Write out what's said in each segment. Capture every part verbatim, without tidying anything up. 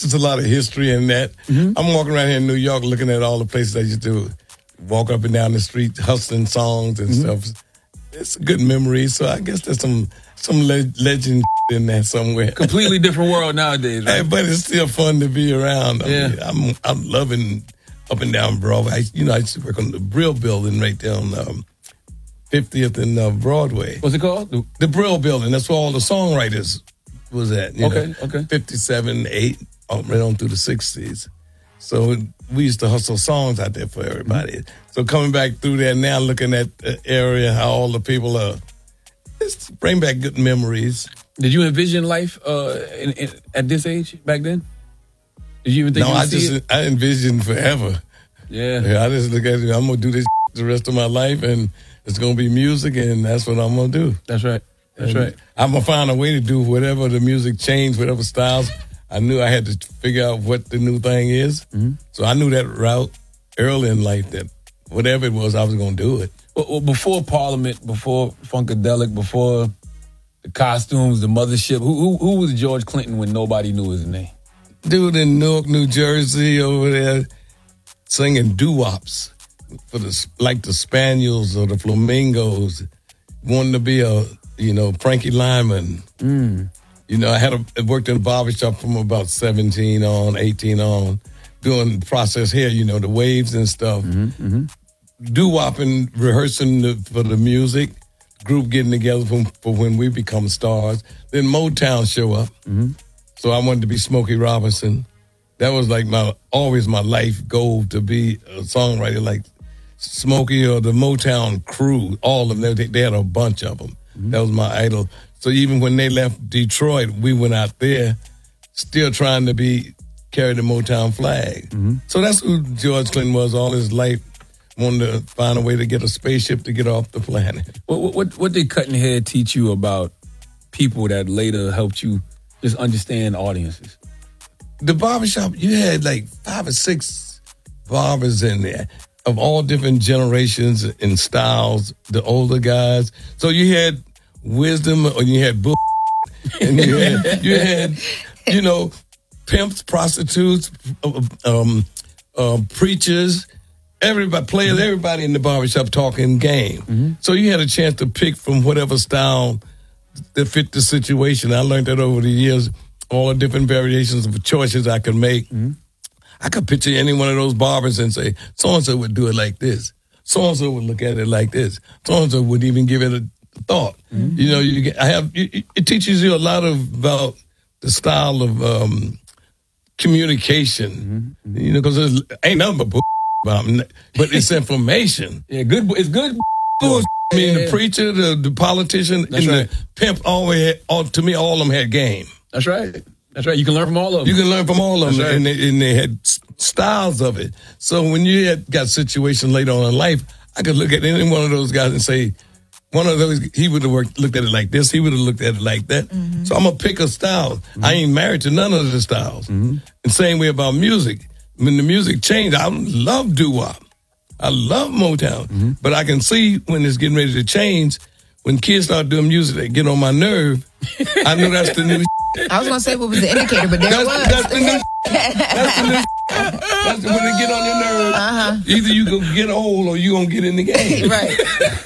just a lot of history in that. Mm-hmm. I'm walking around here in New York looking at all the places I used to walk up and down the street hustling songs and mm-hmm. stuff. It's a good memory, so I guess there's some some le- legend in there somewhere. Completely different world nowadays, right? Hey, but it's still fun to be around. I yeah. mean, I'm I'm loving up and down Broadway. I, you know, I used to work on the Brill Building right there on um, fiftieth and uh, Broadway. What's it called? The, the Brill Building. That's where all the songwriters was at. You okay, know, okay. fifty-seven, eight, right on through the sixties. So we used to hustle songs out there for everybody. Mm-hmm. So coming back through there now, looking at the area, how all the people are, it's bring back good memories. Did you envision life uh, in, in, at this age back then? Did you even think? No, you would I see just it? I envisioned forever. Yeah. yeah, I just look at it. I'm gonna do this the rest of my life, and it's gonna be music, and that's what I'm gonna do. That's right. That's and right. I'm gonna find a way to do whatever the music changed, whatever styles. I knew I had to figure out what the new thing is. Mm-hmm. So I knew that route early in life that whatever it was, I was going to do it. Well, well, before Parliament, before Funkadelic, before the costumes, the mothership, who, who who was George Clinton when nobody knew his name? Dude in Newark, New Jersey over there singing doo-wops for the, like the Spaniels or the Flamingos, wanting to be a, you know, Frankie Lyman. Mm. You know, I had a, I worked in a barbershop from about seventeen on, eighteen on, doing process hair, you know, the waves and stuff. Mm-hmm, mm-hmm. Doo-wopping, rehearsing the, for the music, group getting together for, for when we become stars. Then Motown show up. Mm-hmm. So I wanted to be Smokey Robinson. That was like my always my life goal, to be a songwriter like Smokey or the Motown crew. All of them, they, they had a bunch of them. Mm-hmm. That was my idol. So even when they left Detroit, we went out there still trying to be carry the Motown flag. Mm-hmm. So that's who George Clinton was all his life, wanted to find a way to get a spaceship to get off the planet. What, what, what did Cutting Hair teach you about people that later helped you just understand audiences? The barbershop, you had like five or six barbers in there of all different generations and styles, the older guys. So you had wisdom, or you had bull, and you had, you had, you know, pimps, prostitutes, um, uh, preachers, everybody, players, everybody in the barbershop talking game. Mm-hmm. So you had a chance to pick from whatever style that fit the situation. I learned that over the years, all the different variations of choices I could make. Mm-hmm. I could picture any one of those barbers and say, so-and-so would do it like this. So-and-so would look at it like this. So-and-so would even give it a thought. Mm-hmm. You know, you get, I have, you, it teaches you a lot of about the style of um, communication. Mm-hmm. You know, because ain't nothing but bull about them, but it's information. Yeah, good. It's good. Bull, I mean, the preacher, the, the politician, That's and right. the pimp. Always, had, all, to me, all of them had game. That's right. That's right. You can learn from all of them. You can learn from all of them, right. and, they, and they had styles of it. So when you had got situations later on in life, I could look at any one of those guys and say, one of those, he would have worked, looked at it like this, he would have looked at it like that. Mm-hmm. So I'm going to pick a style. Mm-hmm. I ain't married to none of the styles. Mm-hmm. And same way about music. When the music changed, I love doo-wop. I love Motown. Mm-hmm. But I can see when it's getting ready to change, when kids start doing music that get on my nerve, I know that's the new I was going to say what was the indicator, but there that's, it was. That's the new That's the new That's the, when they get on your nerves. Uh-huh. Either you gonna get old or you gonna get in the game. Right.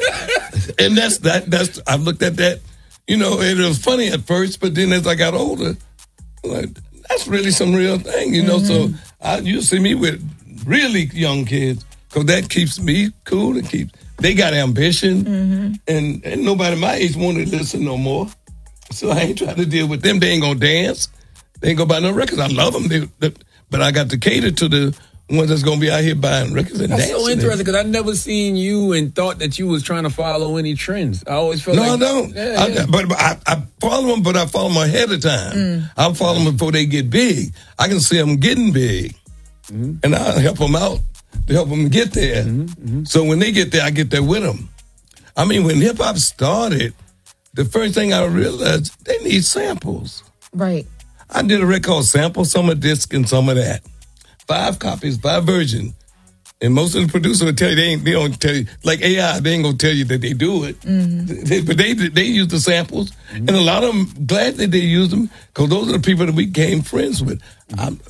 And that's that. That's I've looked at that. You know, it was funny at first, but then as I got older, like that's really some real thing. You know, mm-hmm. so I, you see me with really young kids because that keeps me cool. It keeps they got ambition, mm-hmm. and and nobody my age wanted to listen no more. So I ain't trying to deal with them. They ain't gonna dance. They ain't gonna buy no records. I love them, they, they, but I got to cater to the ones that's gonna be out here buying records and that's dancing. That's so interesting because I never seen you and thought that you was trying to follow any trends. I always felt no, like I don't. Yeah, I, yeah. But, but I, I follow them, but I follow them ahead of time. Mm. I follow them before they get big. I can see them getting big, mm-hmm. and I help them out to help them get there. Mm-hmm, mm-hmm. So when they get there, I get there with them. I mean, when hip hop started, the first thing I realized, they need samples. Right. I did a record called Sample, some of this and some of that. Five copies, five versions. And most of the producers will tell you, they ain't, they don't tell you, like A I, they ain't gonna tell you that they do it. Mm-hmm. They, but they they use the samples. Mm-hmm. And a lot of them, glad that they use them, because those are the people that we became friends with. Mm-hmm.